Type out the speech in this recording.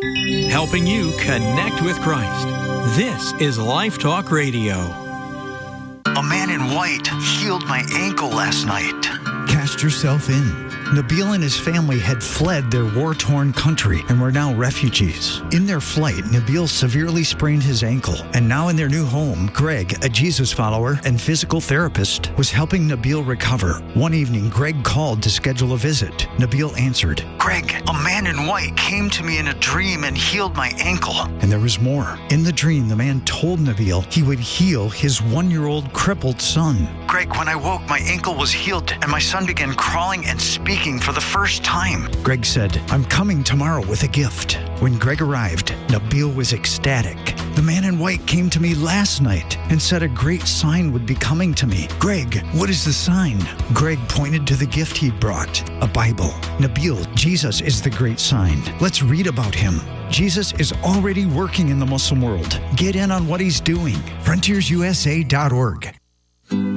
helping you connect with Christ. This is Life Talk Radio. A man in white healed my ankle last night. Cast yourself in. Nabil and his family had fled their war-torn country and were now refugees. In their flight, Nabil severely sprained his ankle, and now in their new home, Greg, a Jesus follower and physical therapist, was helping Nabil recover. One evening, Greg called to schedule a visit. Nabil answered. Greg, a man in white came to me in a dream and healed my ankle. And there was more. In the dream, the man told Nabil he would heal his 1-year-old crippled son. Greg, when I woke, my ankle was healed, and my son began crawling and speaking for the first time. Greg said, I'm coming tomorrow with a gift. When Greg arrived, Nabil was ecstatic. The man in white came to me last night and said a great sign would be coming to me. Greg, what is the sign? Greg pointed to the gift he'd brought, a Bible. Nabil, Jesus is the great sign. Let's read about him. Jesus is already working in the Muslim world. Get in on what he's doing. FrontiersUSA.org.